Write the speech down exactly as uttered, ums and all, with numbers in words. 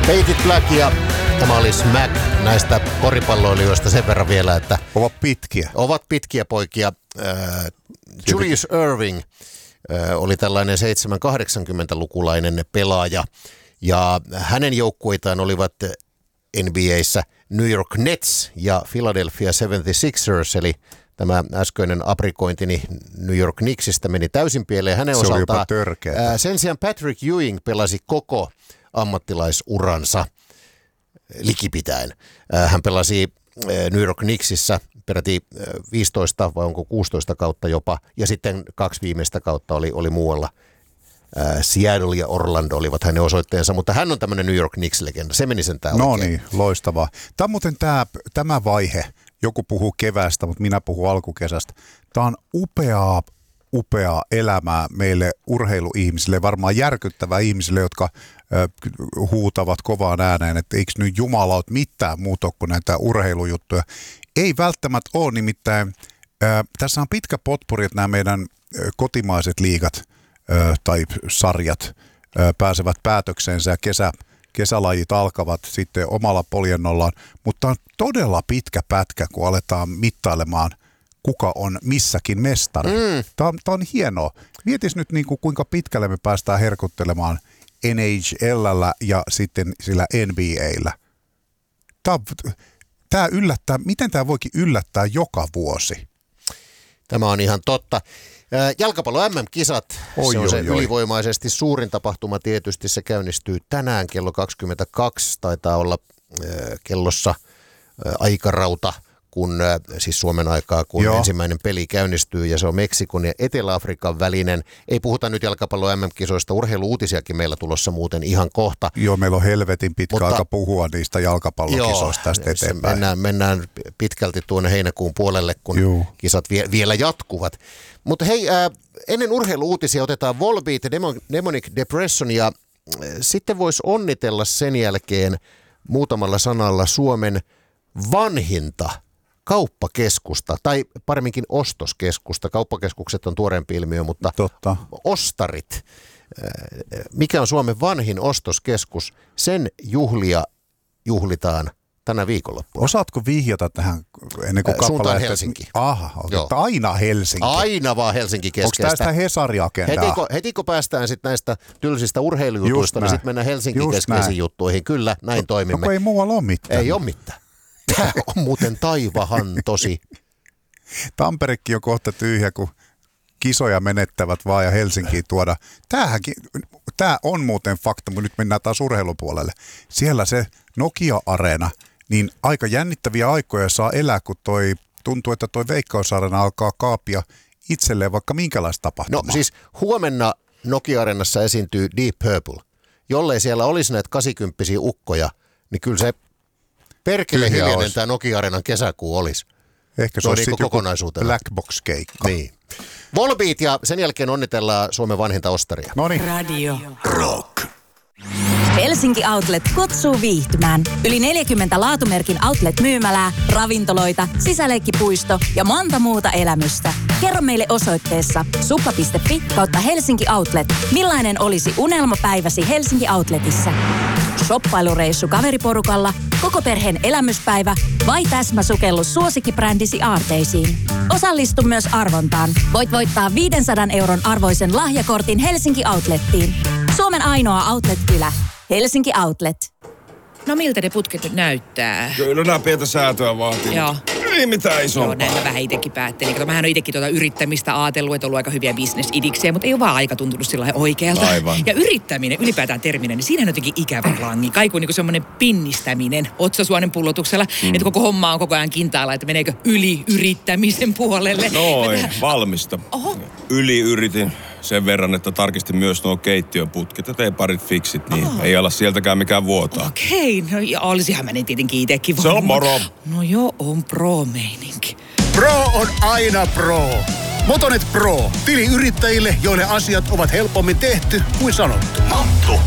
Fade It Black ja tämä oli Smack näistä koripalloilijoista sen verran vielä, että ovat pitkiä. Ovat pitkiä poikia. Äh, Julius Erving äh, oli tällainen seitsemän kahdeksankymmentälukulainen pelaaja ja hänen joukkueitaan olivat N B A:ssä New York Nets ja Philadelphia seitsemänkymmentäkuusi ers, eli tämä äskeinen aprikointini New York Knicksistä meni täysin pieleen. Hänen se osaltaan ää, sen sijaan Patrick Ewing pelasi koko ammattilaisuransa likipitäen. Hän pelasi New York Knicksissä peräti viisitoista vai onko kuusitoista kautta jopa, ja sitten kaksi viimeistä kautta oli, oli muualla. Seattle ja Orlando olivat hänen osoitteensa, mutta hän on tämmöinen New York Knicks-legenda. Se meni sentään no oikein. niin, loistavaa. Tämä on muuten tämä, tämä vaihe, joku puhuu keväästä, mutta minä puhun alkukesästä. Tämä on upeaa, upeaa elämää meille urheiluihmisille, varmaan järkyttävää ihmisille, jotka äh, huutavat kovaan ääneen, että eikö nyt jumalaut mitään muuta kuin näitä urheilujuttuja. Ei välttämättä ole, nimittäin äh, tässä on pitkä potpuri, että nämä meidän äh, kotimaiset liigat äh, tai sarjat äh, pääsevät päätökseensä ja kesä, kesälajit alkavat sitten omalla poljennollaan, mutta on todella pitkä pätkä, kun aletaan mittailemaan, kuka on missäkin mestari. Mm. Tämä on, tämä on hienoa. Mietis nyt, niin kuin, kuinka pitkälle me päästään herkuttelemaan N H L:llä ja sitten sillä N B A:llä. Tämä, tämä yllättää, miten tämä voikin yllättää joka vuosi? Tämä on ihan totta. Jalkapallo M M-kisat, oi, se on se oi, oi. ylivoimaisesti suurin tapahtuma tietysti. Se käynnistyy tänään kello kaksikymmentäkaksi, taitaa olla kellossa aikarauta, kun, siis Suomen aikaa, kun Joo. ensimmäinen peli käynnistyy, ja se on Meksikon ja Etelä-Afrikan välinen. Ei puhuta nyt jalkapallo M M-kisoista, urheilu-uutisiakin meillä tulossa muuten ihan kohta. Joo, meillä on helvetin pitkä Mutta, aika puhua niistä jalkapallokisoista tästä eteenpäin. Mennään, mennään pitkälti tuonne heinäkuun puolelle, kun Joo. kisat vie, vielä jatkuvat. Mutta hei, äh, ennen urheilu-uutisia otetaan Volbeat ja Demonic Depression, ja äh, sitten voisi onnitella sen jälkeen muutamalla sanalla Suomen vanhinta kauppakeskusta, tai paremminkin ostoskeskusta. Kauppakeskukset on tuoreempi ilmiö, mutta Totta. ostarit. Mikä on Suomen vanhin ostoskeskus? Sen juhlia juhlitaan tänä viikonloppuna. Osaatko vihjata tähän ennen kuin kappale? Suuntaan Helsinki. Aha, aina Helsinki. Aina vaan Helsinki keskeistä. Onko tästä Hesari-agendaa? Heti kun, heti kun päästään sitten näistä tylsistä urheilujutuista, niin sitten mennään Helsinki keskeisiin juttuihin. Kyllä, näin toimimme. No, ei muualla ole mitään. Ei ole mitään. Tämä on muuten taivahan tosi. Tamperekin on kohta tyhjä, kun kisoja menettävät vaan ja Helsinkiin tuoda. Tämähänkin, tämä on muuten fakta, mutta nyt mennään taas urheilupuolelle. Siellä se Nokia-areena, niin aika jännittäviä aikoja saa elää, kun toi, tuntuu, että toi Veikkaus-areena alkaa kaapia itselleen vaikka minkälaista tapahtumaa. No siis huomenna Nokia-areenassa esiintyy Deep Purple. Jollei siellä olisi näitä kasikymppisiä ukkoja, niin kyllä se perkele hiljainen tämä Nokia-areenan kesäkuu olisi. Ehkä se, se olisi niin sitten joku black box-keikka. Niin. Volbeat ja sen jälkeen onnitellaan Suomen vanhinta ostaria. Noniin. Radio Rock. Helsinki Outlet kutsuu viihtymään. Yli neljäkymmentä laatumerkin outlet-myymälää, ravintoloita, sisäleikkipuisto ja monta muuta elämystä. Kerro meille osoitteessa supla piste fi kautta Helsinki Outlet. Millainen olisi unelmapäiväsi Helsinki Outletissa? Shoppailureissu kaveriporukalla, koko perheen elämyspäivä vai täsmäsukellus suosikkibrändisi aarteisiin. Osallistu myös arvontaan. Voit voittaa viisisataa euron arvoisen lahjakortin Helsinki Outlettiin. Suomen ainoa outlet-kylä. Helsinki Outlet. No miltä ne putket nyt näyttää? Kyllä nämä pientä säätöä vaatii. Joo. Ei mitään isompaa. Joo, näin mä vähän itsekin päättelin. Kato, mähän on itsekin tuota yrittämistä ajatellut, että on ollut aika hyviä bisnesidiksejä, mutta ei ole vaan aika tuntunut sillä lailla oikealta. Aivan. Ja yrittäminen, ylipäätään terminä, niin siinä on jotenkin ikävä langi. Kaiku niin semmoinen pinnistäminen otsasuonen pullotuksella, mm. että koko homma on koko ajan kintaalla, että meneekö yli yrittämisen puolelle. Noin, tähän... valmista. Oho. Yli yritin sen verran, että tarkistin myös nuo keittiön putket, että ei parit fiksit, niin Oho. ei ala sieltäkään mikään vuotaa. Okei, no ja olisihan mä ne tietenkin itsekin voinut. Se on moro. No joo, on pro-meininki. Pro on aina pro. Motonet Pro. Tili yrittäjille, joille asiat ovat helpommin tehty kuin sanottu. Motto